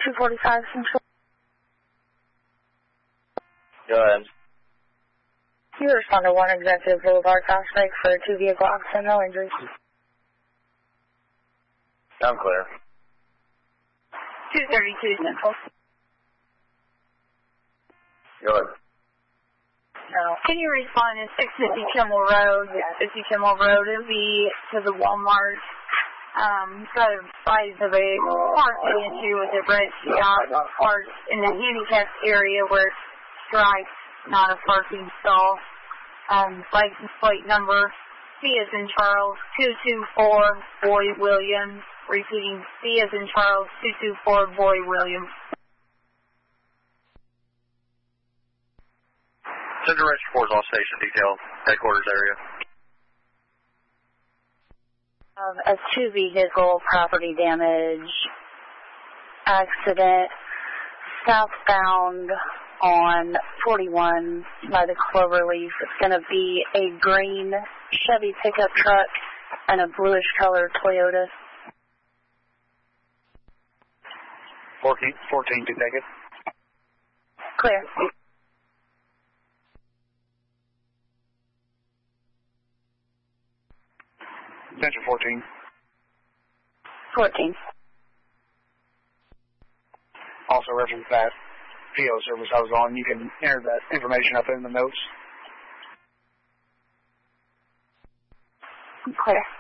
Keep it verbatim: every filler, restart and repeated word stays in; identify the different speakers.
Speaker 1: two forty-five Central.
Speaker 2: Go ahead.
Speaker 1: You respond to one Executive Boulevard, Prospect for a two vehicle accident, no injuries.
Speaker 2: I'm clear.
Speaker 1: two thirty-two Central.
Speaker 2: Go ahead.
Speaker 1: Uh, can you respond to six fifty Kimmel Road? six fifty Kimmel Road, it'll be to the Walmart. Um, got a size of a parking issue with a red shop parked in the handicapped area where it's striped, not a parking stall. Um, license plate number C as in Charles two two four Boy Williams. Repeating, C as in Charles two two four Boy Williams.
Speaker 2: Send direct reports on station detail, headquarters area.
Speaker 1: Um, a two vehicle property damage accident southbound on forty-one by the Cloverleaf. It's going to be a green Chevy pickup truck and a bluish colored Toyota.
Speaker 3: fourteen, fourteen to take it.
Speaker 1: Clear.
Speaker 3: Central fourteen.
Speaker 1: fourteen.
Speaker 3: Also reference that P O service I was on. You can enter that information up in the notes.
Speaker 1: Clear.